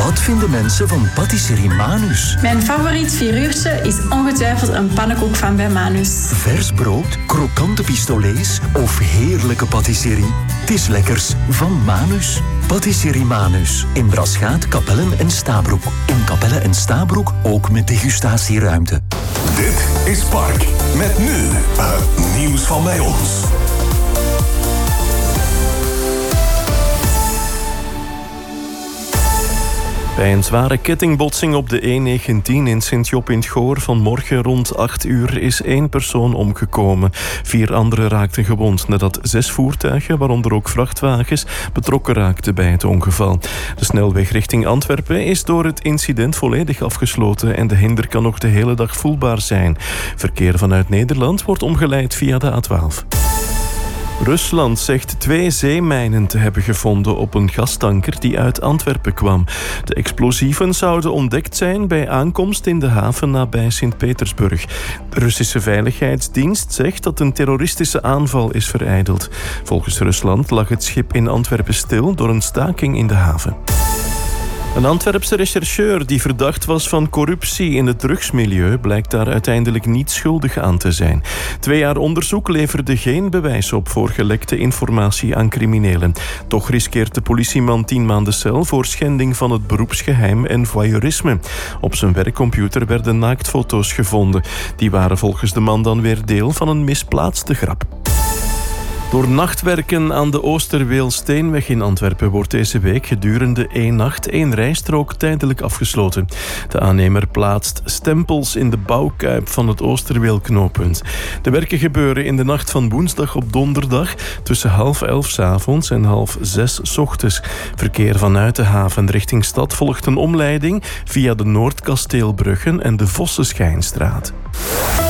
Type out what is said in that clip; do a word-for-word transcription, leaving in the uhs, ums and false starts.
Wat vinden mensen van patisserie Manus? Mijn favoriet vieruurtje is ongetwijfeld een pannenkoek van bij Manus. Vers brood, krokante pistolets of heerlijke patisserie? Het is lekkers van Manus. Patisserie Manus. In Braschaat, Kapellen en Stabroek. In Kapellen en Stabroek ook met degustatieruimte. Dit is Park. Met nu het nieuws van bij ons. Bij een zware kettingbotsing op de E negentien in Sint-Job in het Goor vanmorgen rond acht uur is één persoon omgekomen. Vier anderen raakten gewond nadat zes voertuigen, waaronder ook vrachtwagens, betrokken raakten bij het ongeval. De snelweg richting Antwerpen is door het incident volledig afgesloten en de hinder kan nog de hele dag voelbaar zijn. Verkeer vanuit Nederland wordt omgeleid via de A twaalf. Rusland zegt twee zeemijnen te hebben gevonden op een gastanker die uit Antwerpen kwam. De explosieven zouden ontdekt zijn bij aankomst in de haven nabij Sint-Petersburg. De Russische Veiligheidsdienst zegt dat een terroristische aanval is verijdeld. Volgens Rusland lag het schip in Antwerpen stil door een staking in de haven. Een Antwerpse rechercheur die verdacht was van corruptie in het drugsmilieu blijkt daar uiteindelijk niet schuldig aan te zijn. Twee jaar onderzoek leverde geen bewijs op voor gelekte informatie aan criminelen. Toch riskeert de politieman tien maanden cel voor schending van het beroepsgeheim en voyeurisme. Op zijn werkcomputer werden naaktfoto's gevonden. Die waren volgens de man dan weer deel van een misplaatste grap. Door nachtwerken aan de Oosterweelsteenweg in Antwerpen wordt deze week gedurende één nacht één rijstrook tijdelijk afgesloten. De aannemer plaatst stempels in de bouwkuip van het Oosterweelknooppunt. De werken gebeuren in de nacht van woensdag op donderdag tussen half elf 's avonds en half zes 's ochtends. Verkeer vanuit de haven richting stad volgt een omleiding via de Noordkasteelbruggen en de Vossenschijnstraat.